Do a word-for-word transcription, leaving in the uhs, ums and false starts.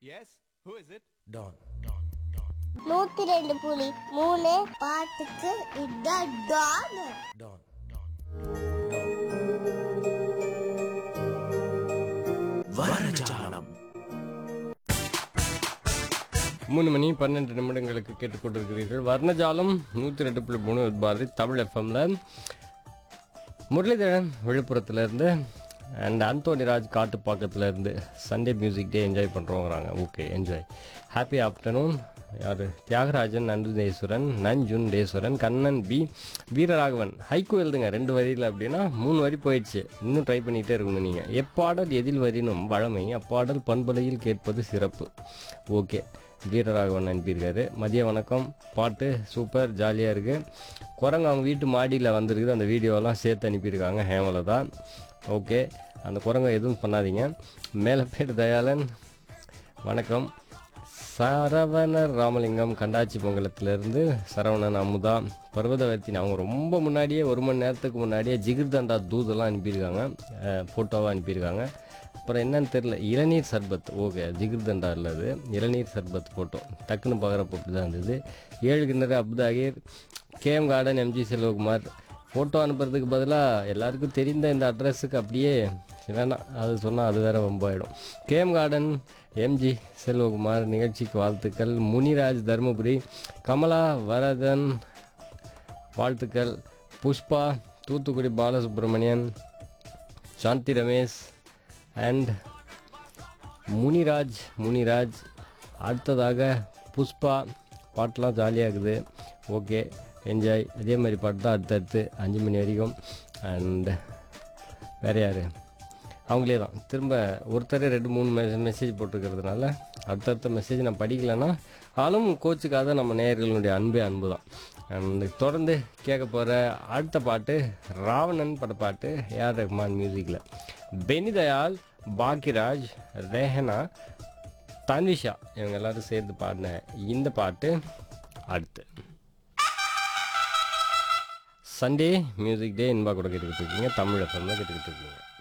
Yes, who is it? Don. நூத்தி ரெண்டு புலி மூணு பாட்டுக்கு இதான் டான். Don. வர்ணஜாலம். மூணு மணி பன்னெண்டு நிமிடங்களுக்கு கேட்டுக்கொண்டிருக்கிறீர்கள். வர்ணஜாலம் நூற்றி ரெண்டு புள்ளி மூணு பாரதி தமிழ் எஃப்எம்ல Muralidharan விழுப்புரத்துலேருந்து and Antonyraj காட்டுப்பாக்கத்துலேருந்து Sunday music day enjoy பண்ணுறோங்கிறாங்க. Okay, enjoy. Happy afternoon. யார்? தியாகராஜன், நந்துதேஸ்வரன், நஞ்சுண்டேஸ்வரன், கண்ணன், பி வீரராகவன். ஹைக்கு எழுதுங்க ரெண்டு வரியில் அப்படின்னா மூணு வரி போயிடுச்சு. இன்னும் ட்ரை பண்ணிகிட்டே இருக்கணும் நீங்கள். எப்பாடல் எதில் வரினும் வழமை, அப்பாடல் பண்பலையில் கேட்பது சிறப்பு. ஓகே, வீரராகவன் அனுப்பியிருக்காரு. மதிய வணக்கம், பாட்டு சூப்பர், ஜாலியாக இருக்குது. குரங்கு அவங்க வீட்டு மாடியில் வந்திருக்குது, அந்த வீடியோலாம் சேர்த்து அனுப்பியிருக்காங்க ஹேமலதா. ஓகே, அந்த குரங்கை எதுவும் பண்ணாதீங்க. மேலப்பேடு தயாளன் வணக்கம். சரவணர் ராமலிங்கம் கண்டாச்சி பொங்கலத்திலேருந்து சரவணன், அமுதா, பர்வதவர்த்தினி அவங்க ரொம்ப முன்னாடியே ஒரு மணி நேரத்துக்கு முன்னாடியே ஜிகிர்தண்டா தூதெல்லாம் அனுப்பியிருக்காங்க, ஃபோட்டோவாக அனுப்பியிருக்காங்க. அப்புறம் என்னன்னு தெரில, இளநீர் சர்பத். ஓகே, ஜிகிர்தண்டா இல்லது, இளநீர் சர்பத் ஃபோட்டோ டக்குன்னு பார்க்குறப்ப அப்படி தான் இருந்தது. ஏழு கிணறு அப்தாகிர், KM garden, MG Selvakumar. Photo அனுப்புறதுக்கு பதிலாக எல்லாருக்கும் தெரிந்த இந்த அட்ரஸுக்கு அப்படியே வேணாம், அது சொன்னால் அது வேறு வம்பாயிடும். கேஎம் கார்டன், எம்ஜி செல்வகுமார் நிகழ்ச்சிக்கு வாழ்த்துக்கள். முனிராஜ் தருமபுரி, கமலா வரதன் வாழ்த்துக்கள். புஷ்பா தூத்துக்குடி, பாலசுப்ரமணியன், சாந்தி ரமேஷ் அண்ட் முனிராஜ் முனிராஜ் அடுத்ததாக புஷ்பா. பாட்டெலாம் ஜாலியாக இருக்குது. Okay, enjoy. அதே மாதிரி பாட்டு தான் அடுத்தடுத்து அஞ்சு மணி வரைக்கும். அண்ட் வேறு யார்? அவங்களே தான் திரும்ப ஒருத்தர் ரெண்டு மூணு மெ மெசேஜ் போட்டிருக்கிறதுனால அடுத்தடுத்த மெசேஜ் நான் படிக்கலைன்னா ஆளும் கோச்சுக்காத நம்ம நேயர்களுடைய அன்பே அன்பு தான். அண்ட் தொடர்ந்து கேட்க போகிற அடுத்த பாட்டு ராவணன் பட பாட்டு, ஏஆர் ரஹ்மான் மியூசிக்கில். பெனிதயாள், பாக்கியராஜ், ரெஹனா, தன்விஷா இவங்க எல்லோரும் சேர்ந்து பாடின இந்த பாட்டு அடுத்து. சண்டே மியூசிக் டே இன்பா கூட கேட்டுக்கிட்டு இருக்கீங்க. தமிழ் எஃப்எம்ல கேட்டுக்கிட்டு இருக்கீங்க.